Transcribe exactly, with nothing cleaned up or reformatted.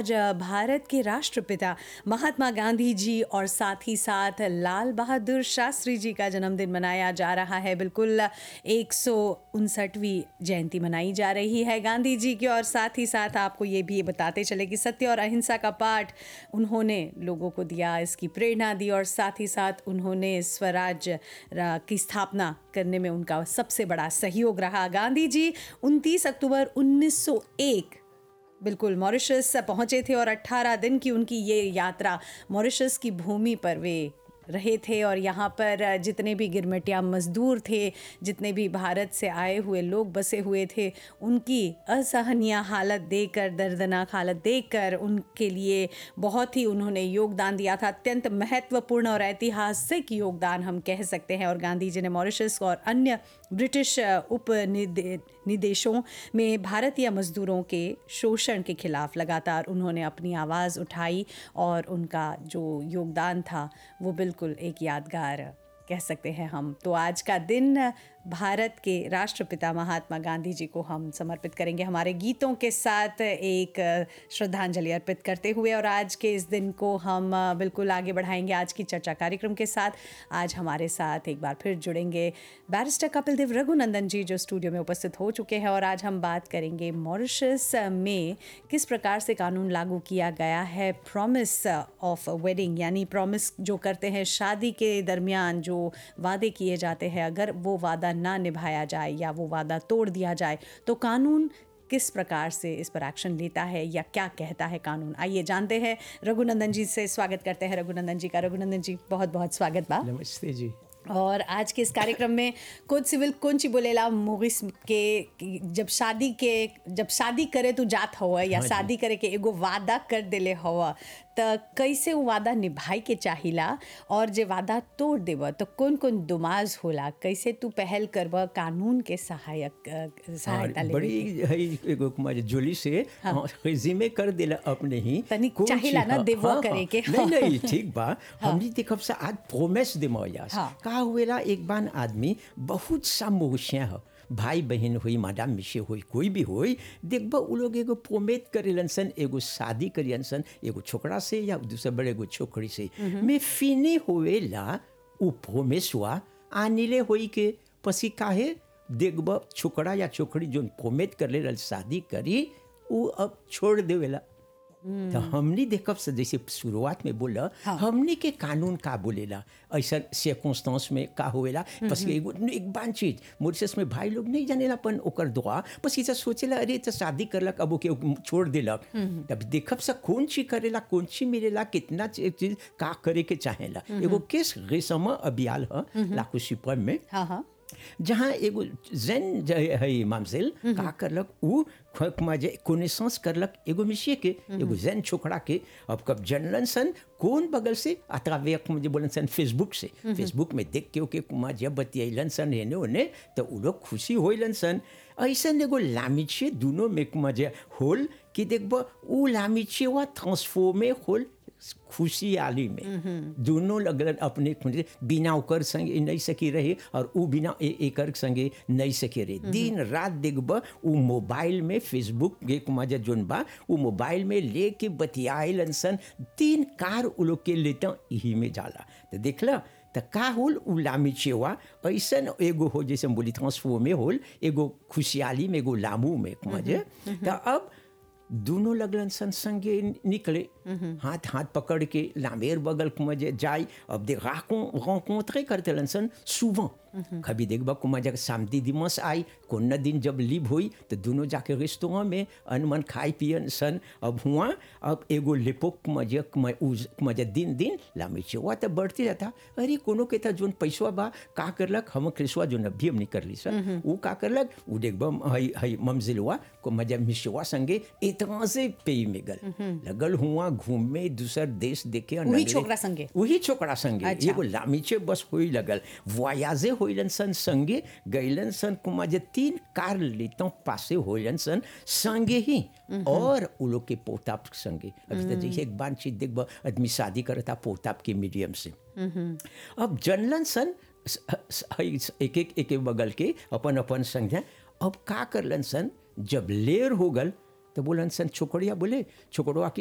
आज भारत के राष्ट्रपिता महात्मा गांधी जी और साथ ही साथ लाल बहादुर शास्त्री जी का जन्मदिन मनाया जा रहा है। बिल्कुल एक सौ उनसठवीं जयंती मनाई जा रही है गांधी जी की। और साथ ही साथ आपको ये भी बताते चले कि सत्य और अहिंसा का पाठ उन्होंने लोगों को दिया, इसकी प्रेरणा दी और साथ ही साथ उन्होंने स्वराज की स्थापना करने में उनका सबसे बड़ा सहयोग रहा। गांधी जी उनतीस अक्टूबर उन्नीस सौ एक बिल्कुल मॉरिशस पहुंचे थे और अट्ठारह दिन की उनकी ये यात्रा मॉरिशस की भूमि पर वे रहे थे। और यहाँ पर जितने भी गिरमिटिया मजदूर थे, जितने भी भारत से आए हुए लोग बसे हुए थे, उनकी असहनीय हालत देखकर, दर्दनाक हालत देखकर उनके लिए बहुत ही उन्होंने योगदान दिया था। अत्यंत महत्वपूर्ण और ऐतिहासिक योगदान हम कह सकते हैं। और गांधी जी ने मॉरिशस और अन्य ब्रिटिश उपनिदेशों में भारतीय मजदूरों के शोषण के खिलाफ लगातार उन्होंने अपनी आवाज़ उठाई और उनका जो योगदान था वो बिल्कुल एक यादगार कह सकते हैं हम। तो आज का दिन भारत के राष्ट्रपिता महात्मा गांधी जी को हम समर्पित करेंगे हमारे गीतों के साथ, एक श्रद्धांजलि अर्पित करते हुए। और आज के इस दिन को हम बिल्कुल आगे बढ़ाएंगे आज की चर्चा कार्यक्रम के साथ। आज हमारे साथ एक बार फिर जुड़ेंगे बैरिस्टर कपिल देव रघुनंदन जी, जो स्टूडियो में उपस्थित हो चुके हैं। और आज हम बात करेंगे मॉरिशस में किस प्रकार से कानून लागू किया गया है प्रॉमिस ऑफ वेडिंग, यानी प्रॉमिस जो करते हैं शादी के दरमियान, जो वादे किए जाते हैं, अगर वो वादा ना निभाया जाए या वो वादा तोड़ दिया जाए तो कानून किस प्रकार से इस पर एक्शन लेता है या क्या कहता है कानून। आइए जानते हैं। रघुनंदन जी से स्वागत करते हैं रघुनंदन जी का। रघुनंदन जी बहुत बहुत स्वागत बा। नमस्ते जी। और आज के इस कार्यक्रम में कोड सिविल कौन ची बोलेला मोगिस के जब शादी के जब शादी करे तो जात हवा या शादी करे के एगो वादा कर देले हवा तो कैसे वो वादा निभाई के चाहिला, और जे वादा तोड़ देव तो कौन कौन दुमाज होला, कैसे तू पहल करब कानून के सहायक सहायता ले। बड़ी है एगो कुमार जोली से रिज्यूमे कर देला अपने ही तनिक चाहिला ना देव करे के। नहीं नहीं ठीक बा। हमनी देखब से आज प्रोमिस दे मोयास का हुएला। एक बार आदमी बहुत सा मोहशिया है, भाई बहन हुई, मादाम मिशे हुई, कोई भी हुई, देखबा उ लोग एगो प्रोमेट करेलन सन, एगो शादी करियन सन एगो छोकरा से या दूसरे बड़े एगो छोकरी से। में फिने होएला उ प्रोमिस हुआ आनिले होई के पसी काहे देखबा छोकरा या छोकरी जो प्रोमेट कर ले शादी करी उ अब छोड़ देवेला। तो हमनी देखब से जैसे शुरुआत में बोला हाँ। हमनी के कानून का बोलेला ऐसा सर्कमस्टेंस में का होएला। बस एगो एक बान चीज मॉरिशस में भाई लोग नहीं जानेला पन ओकर दुआ बस ऐसा सोचेला अरे तो शादी करलक अब ओके छोड़ देलक। तब देखब से कौन चीज करेला, कौन चीज मिलेला, कितना चीज का करे के चाहेला। एगो केस रेसमा अबियाल है लाकू सुप्रीम में, जहाँ एगो जैन है मामसेल का करलक उ कोनेसेंस करलक एगो मिशिए के, एगो जैन छोकरा के। अब कब जनलन सन कौन बगल से अत्रावेक मुझे बोलन सन फेसबुक से, फेसबुक में देख के ओके कुमार जब बतियलन सन हेने होने तो उ लोग खुशी होइलन सन। ऐसा एगो लामिचे दोनों में मजे होल कि देखबो उ लामिचे वा ट्रांसफॉर्मे होल खुशी आली में। दोनों लगन अपने बिना ओकर संगे नहीं सकी रहे और उ बिना एकर संगे नहीं सके रहे। दिन रात देखब उ मोबाइल में फेसबुक एक मजा जोन बा उ मोबाइल में लेके बतियाइलन सन। तीन कार उ लोग के लेता यही में जाला तो देखला तो का होल उ लामिचेवा ऐसा एगो हो जैसे हम बोली ट्रांसफॉर्म में होल एगो खुशहाली में एगो लामू में मजे। तो अब दोनों लगलन सन संगे निकले, हाथ हाथ पकड़ के लामेर बगल मजे जाए। अब देख राकोंत्रे करते लन सन सुबह कभी देखबा कुमार शामदी दिमस आई कौन न दिन जब लीव हुई तो दोनों जाके रेस्टोरेंट में अनमन खाई पियन सन। अब हुआ अब एगो लेपोक मजे मजे दिन दिन लामिचे हुआ तो बढ़ते जाता। अरे कोनो के था जोन पैसवा बा का करलक हम कृष्वा जो नभी हम नहीं कर ली सर वो का करलक उ देखबा हई हई ममजिलवा को मजे मिशवा संगे इतना से पे में गल लगल हुआ घूमे दूसर देश देखे वही छोकरा संगे वही छोकरा संगे एगो लामिचे बस होई लगल वयाजे होइलन सन संगे गइलन सन कुमा जे तीन कार लेतों पासे होइलन सन संगे ही और उ लोग के पोताप संगे। अभी तो जैसे एक बार चीज देखबा आदमी शादी करता पोताप के मीडियम से। अब जनलन सन एक एक एक बगल के अपन अपन संज्ञा। अब का करलन सन जब लेर हो गल तो बोलन सन छोकरिया बोले छोकड़वा